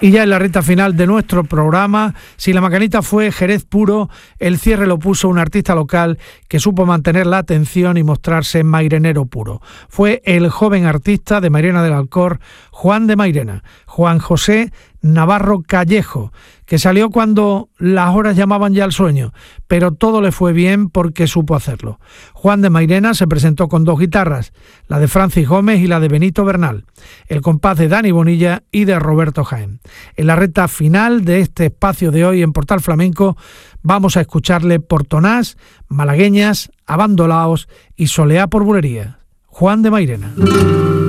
Y ya en la recta final de nuestro programa, si la macanita fue Jerez puro, el cierre lo puso un artista local que supo mantener la atención y mostrarse mairenero puro. Fue el joven artista de Mairena del Alcor, Juan de Mairena, Juan José Navarro Callejo, que salió cuando las horas llamaban ya al sueño, pero todo le fue bien porque supo hacerlo. Juan de Mairena se presentó con 2 guitarras, la de Francis Gómez y la de Benito Bernal, el compás de Dani Bonilla y de Roberto Jaén. En la recta final de este espacio de hoy en Portal Flamenco vamos a escucharle Portonás, Malagueñas, Abandolaos y Soleá por Bulería. Juan de Mairena.